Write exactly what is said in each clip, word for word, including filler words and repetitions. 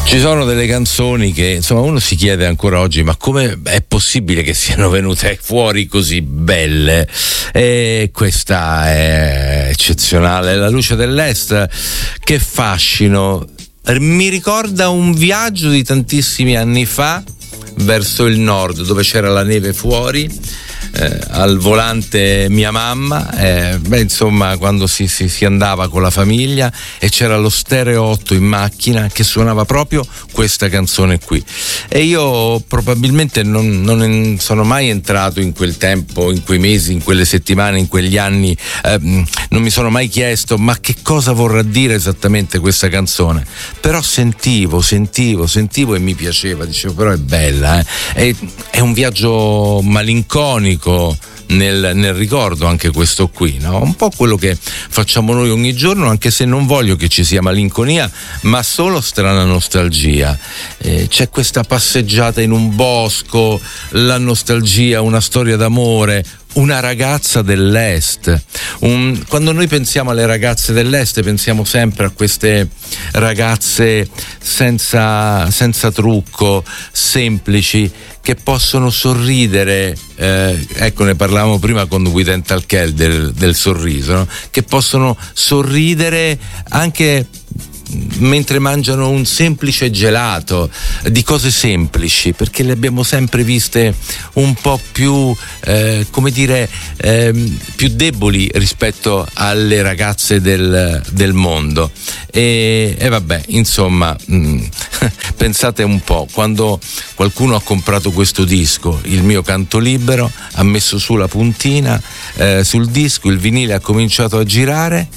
Ci sono delle canzoni che insomma uno si chiede ancora oggi, ma come è possibile che siano venute fuori così belle? E questa è eccezionale, La luce dell'est, che fascino, mi ricorda un viaggio di tantissimi anni fa verso il nord, dove c'era la neve fuori. Eh, al volante mia mamma, eh, beh, insomma, quando si, si, si andava con la famiglia e c'era lo stereo otto in macchina che suonava proprio questa canzone qui, e io probabilmente non, non sono mai entrato in quel tempo, in quei mesi, in quelle settimane, in quegli anni, eh, non mi sono mai chiesto ma che cosa vorrà dire esattamente questa canzone, però sentivo, sentivo, sentivo e mi piaceva, dicevo però è bella, eh? è, è un viaggio malinconico Nel, nel ricordo anche questo qui, no? Un po' quello che facciamo noi ogni giorno, anche se non voglio che ci sia malinconia, ma solo strana nostalgia. Eh, c'è questa passeggiata in un bosco, la nostalgia, una storia d'amore, una ragazza dell'est. Un, quando noi pensiamo alle ragazze dell'est pensiamo sempre a queste ragazze senza, senza trucco, semplici, che possono sorridere, eh, ecco, ne parlavamo prima con We Dental Care del, del sorriso, no? Che possono sorridere anche mentre mangiano un semplice gelato, di cose semplici, perché le abbiamo sempre viste un po' più, eh, come dire, eh, più deboli rispetto alle ragazze del, del mondo. E, e vabbè, insomma, mh, pensate un po', quando qualcuno ha comprato questo disco, Il mio canto libero, ha messo su la puntina eh, sul disco, il vinile ha cominciato a girare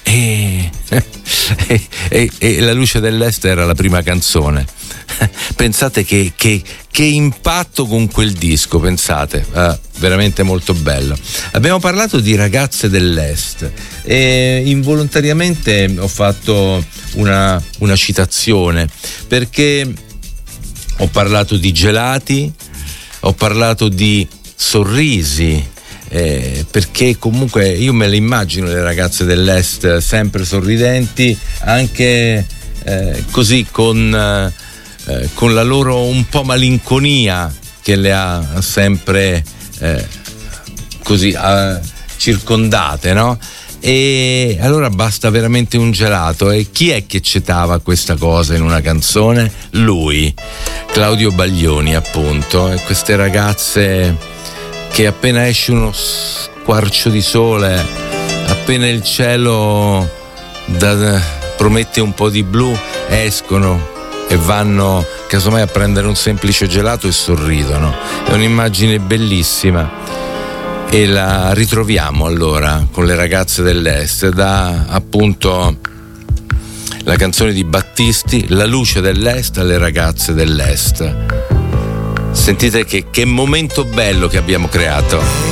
e, e, e, e La luce dell'est era la prima canzone. Pensate che, che, che impatto con quel disco, pensate, eh, veramente molto bello. Abbiamo parlato di ragazze dell'est e involontariamente ho fatto una, una citazione, perché ho parlato di gelati, ho parlato di sorrisi, Eh, perché comunque io me le immagino le ragazze dell'est sempre sorridenti, anche eh, così con, eh, con la loro un po' malinconia che le ha sempre eh, così eh, circondate, no? E allora basta veramente un gelato. E chi è che citava questa cosa in una canzone? Lui, Claudio Baglioni, appunto. E queste ragazze che appena esce uno squarcio di sole, appena il cielo da, promette un po' di blu, escono e vanno casomai a prendere un semplice gelato e sorridono. È un'immagine bellissima e la ritroviamo allora con le ragazze dell'est, da appunto la canzone di Battisti, La luce dell'est alle ragazze dell'est. Sentite che, che momento bello che abbiamo creato.